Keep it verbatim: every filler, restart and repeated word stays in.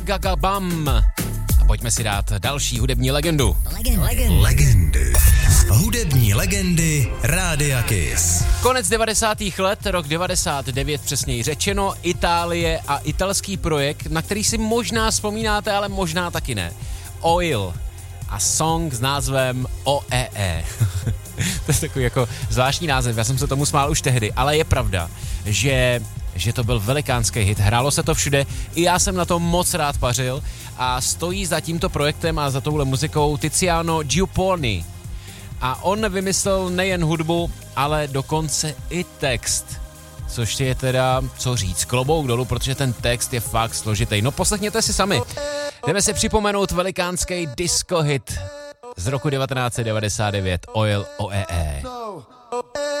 Gaga Bam. A pojďme si dát další hudební legendu. Legend, legend. Legendy. Hudební legendy Rádia Kiss. Konec devadesátých let, rok devadesát devět přesněji řečeno, Itálie a italský projekt, na který si možná vzpomínáte, ale možná taky ne. Oil a song s názvem O E E. To je takový jako zvláštní název, já jsem se tomu smál už tehdy, ale je pravda, že, že to byl velikánský hit, hrálo se to všude, i já jsem na to moc rád pařil a stojí za tímto projektem a za touhle muzikou Tiziano Giupponi. A on vymyslel nejen hudbu, ale dokonce i text. Což je teda, co říct, klobouk dolů, protože ten text je fakt složitý. No poslechněte si sami. Jdeme si připomenout velikánský disco hit z roku devatenáct set devadesát devět, Oil O E E.